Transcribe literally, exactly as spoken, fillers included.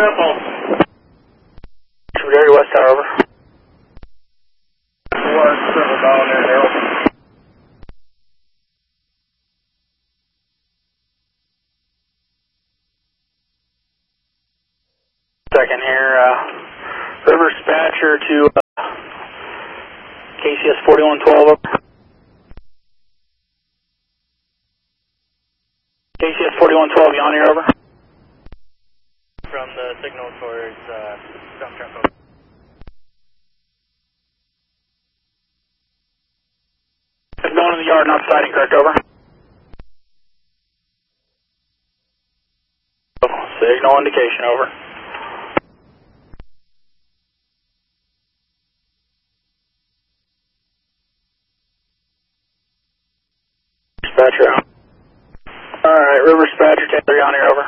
Gary West Tower, over. West, several down there, Harold. Second here, uh, River Dispatcher to uh, K C S forty-one twelve, over. K C S forty-one twelve, you on here, over? From the signal towards uh, dump truck, over. It's going in the yard, not sighting, correct, over? Signal indication, over. Dispatcher out. Alright, River Dispatcher, Taylor, you on here, over?